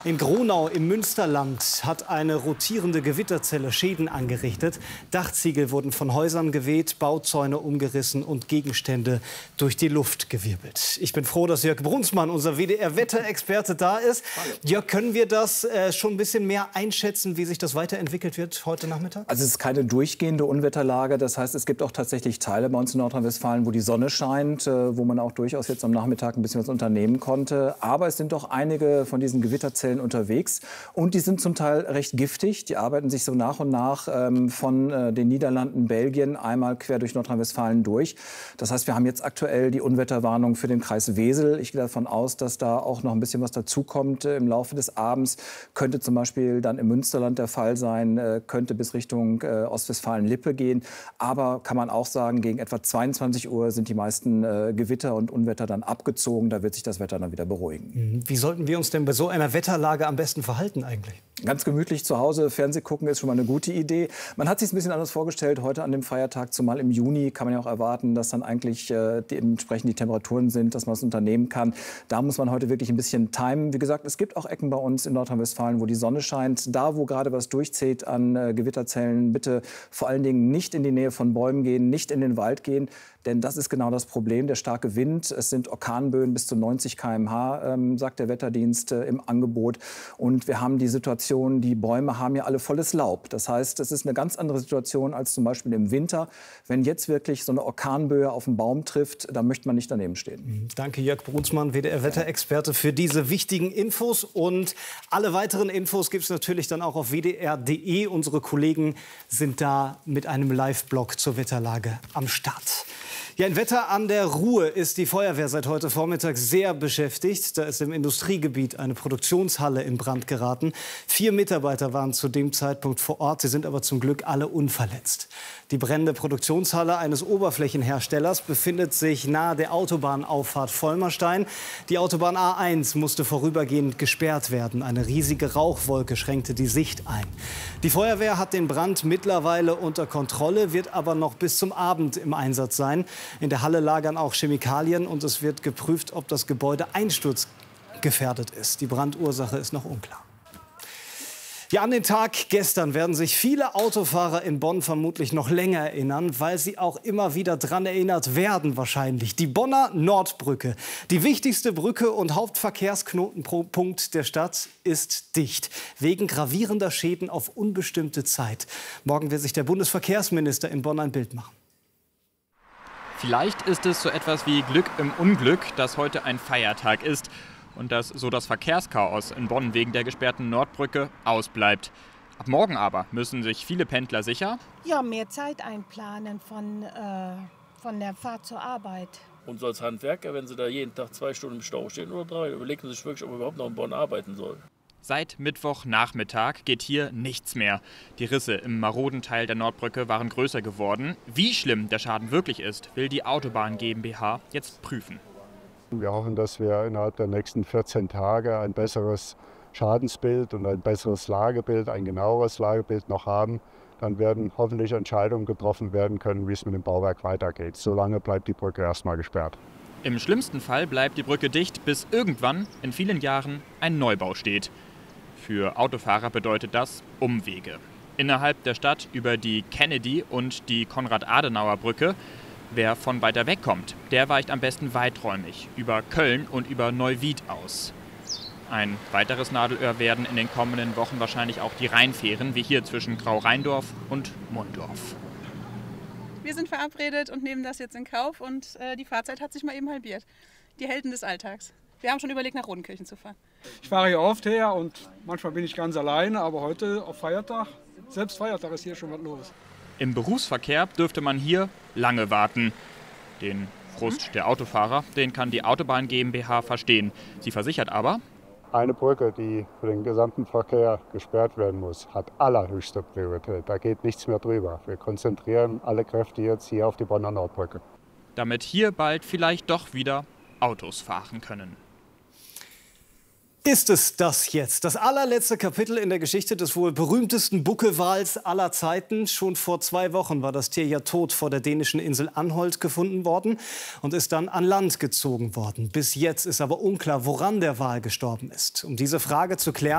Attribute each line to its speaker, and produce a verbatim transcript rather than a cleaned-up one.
Speaker 1: In Gronau im Münsterland hat eine rotierende Gewitterzelle Schäden angerichtet. Dachziegel wurden von Häusern geweht, Bauzäune umgerissen und Gegenstände durch die Luft gewirbelt. Ich bin froh, dass Jörg Brunsmann, unser W D R-Wetterexperte, da ist. Jörg, können wir das äh, schon ein bisschen mehr einschätzen, wie sich das weiterentwickelt wird heute Nachmittag?
Speaker 2: Also es ist keine durchgehende Unwetterlage. Das heißt, es gibt auch tatsächlich Teile bei uns in Nordrhein-Westfalen, wo die Sonne scheint, äh, wo man auch durchaus jetzt am Nachmittag ein bisschen was unternehmen konnte. Aber es sind doch einige von diesen Gewitterzellen unterwegs und die sind zum Teil recht giftig. Die arbeiten sich so nach und nach ähm, von äh, den Niederlanden, Belgien einmal quer durch Nordrhein-Westfalen durch. Das heißt, wir haben jetzt aktuell die Unwetterwarnung für den Kreis Wesel. Ich gehe davon aus, dass da auch noch ein bisschen was dazukommt äh, im Laufe des Abends. Könnte zum Beispiel dann im Münsterland der Fall sein, äh, könnte bis Richtung äh, Ostwestfalen-Lippe gehen. Aber kann man auch sagen, gegen etwa zweiundzwanzig Uhr sind die meisten äh, Gewitter und Unwetter dann abgezogen. Da wird sich das Wetter dann wieder beruhigen.
Speaker 1: Wie sollten wir uns denn bei so einer Wetterlage am besten verhalten eigentlich?
Speaker 2: Ganz gemütlich zu Hause Fernseh gucken ist schon mal eine gute Idee. Man hat sich ein bisschen anders vorgestellt heute an dem Feiertag, zumal im Juni kann man ja auch erwarten, dass dann eigentlich äh, dementsprechend die Temperaturen sind, dass man es unternehmen kann. Da muss man heute wirklich ein bisschen timen. Wie gesagt, es gibt auch Ecken bei uns in Nordrhein-Westfalen, wo die Sonne scheint. Da, wo gerade was durchzieht an äh, Gewitterzellen, bitte vor allen Dingen nicht in die Nähe von Bäumen gehen, nicht in den Wald gehen. Denn das ist genau das Problem, der starke Wind. Es sind Orkanböen bis zu neunzig Kilometer pro Stunde, ähm, sagt der Wetterdienst äh, im Angebot. Und wir haben die Situation, die Bäume haben ja alle volles Laub. Das heißt, es ist eine ganz andere Situation als zum Beispiel im Winter. Wenn jetzt wirklich so eine Orkanböe auf den Baum trifft, dann möchte man nicht daneben stehen.
Speaker 1: Danke, Jörg Brunsmann, W D R-Wetterexperte, für diese wichtigen Infos. Und alle weiteren Infos gibt es natürlich dann auch auf W D R punkt de. Unsere Kollegen sind da mit einem Live-Blog zur Wetterlage am Start. Ja, in Wetter an der Ruhr ist die Feuerwehr seit heute Vormittag sehr beschäftigt. Da ist im Industriegebiet eine Produktionshalle in Brand geraten. Vier Mitarbeiter waren zu dem Zeitpunkt vor Ort. Sie sind aber zum Glück alle unverletzt. Die brennende Produktionshalle eines Oberflächenherstellers befindet sich nahe der Autobahnauffahrt Vollmerstein. Die Autobahn A eins musste vorübergehend gesperrt werden. Eine riesige Rauchwolke schränkte die Sicht ein. Die Feuerwehr hat den Brand mittlerweile unter Kontrolle, wird aber noch bis zum Abend im Einsatz sein. In der Halle lagern auch Chemikalien und es wird geprüft, ob das Gebäude einsturzgefährdet ist. Die Brandursache ist noch unklar. Ja, an den Tag gestern werden sich viele Autofahrer in Bonn vermutlich noch länger erinnern, weil sie auch immer wieder daran erinnert werden wahrscheinlich. Die Bonner Nordbrücke, die wichtigste Brücke und Hauptverkehrsknotenpunkt der Stadt, ist dicht, wegen gravierender Schäden auf unbestimmte Zeit. Morgen wird sich der Bundesverkehrsminister in Bonn ein Bild machen.
Speaker 3: Vielleicht ist es so etwas wie Glück im Unglück, dass heute ein Feiertag ist und dass so das Verkehrschaos in Bonn wegen der gesperrten Nordbrücke ausbleibt. Ab morgen aber müssen sich viele Pendler sicher
Speaker 4: ja, mehr Zeit einplanen von, äh, von der Fahrt zur Arbeit.
Speaker 5: Und so als Handwerker, wenn Sie da jeden Tag zwei Stunden im Stau stehen oder drei, überlegen Sie sich wirklich, ob man überhaupt noch in Bonn arbeiten soll.
Speaker 3: Seit Mittwochnachmittag geht hier nichts mehr. Die Risse im maroden Teil der Nordbrücke waren größer geworden. Wie schlimm der Schaden wirklich ist, will die Autobahn GmbH jetzt prüfen.
Speaker 6: Wir hoffen, dass wir innerhalb der nächsten vierzehn Tage ein besseres Schadensbild und ein besseres Lagebild, ein genaueres Lagebild noch haben. Dann werden hoffentlich Entscheidungen getroffen werden können, wie es mit dem Bauwerk weitergeht. Solange bleibt die Brücke erstmal gesperrt.
Speaker 3: Im schlimmsten Fall bleibt die Brücke dicht, bis irgendwann in vielen Jahren ein Neubau steht. Für Autofahrer bedeutet das Umwege. Innerhalb der Stadt über die Kennedy- und die Konrad-Adenauer-Brücke. Wer von weiter weg kommt, der weicht am besten weiträumig über Köln und über Neuwied aus. Ein weiteres Nadelöhr werden in den kommenden Wochen wahrscheinlich auch die Rheinfähren, wie hier zwischen Grau-Rheindorf und Mundorf.
Speaker 7: Wir sind verabredet und nehmen das jetzt in Kauf und äh, die Fahrzeit hat sich mal eben halbiert. Die Helden des Alltags. Wir haben schon überlegt, nach Rodenkirchen zu fahren.
Speaker 8: Ich fahre hier oft her und manchmal bin ich ganz alleine, aber heute auf Feiertag, selbst Feiertag ist hier schon was los.
Speaker 3: Im Berufsverkehr dürfte man hier lange warten. Den Frust der Autofahrer, den kann die Autobahn GmbH verstehen. Sie versichert aber:
Speaker 6: Eine Brücke, die für den gesamten Verkehr gesperrt werden muss, hat allerhöchste Priorität. Da geht nichts mehr drüber. Wir konzentrieren alle Kräfte jetzt hier auf die Bonner Nordbrücke.
Speaker 3: Damit hier bald vielleicht doch wieder Autos fahren können.
Speaker 1: Ist es das jetzt? Das allerletzte Kapitel in der Geschichte des wohl berühmtesten Buckelwals aller Zeiten. Schon vor zwei Wochen war das Tier ja tot vor der dänischen Insel Anholt gefunden worden und ist dann an Land gezogen worden. Bis jetzt ist aber unklar, woran der Wal gestorben ist. Um diese Frage zu klären,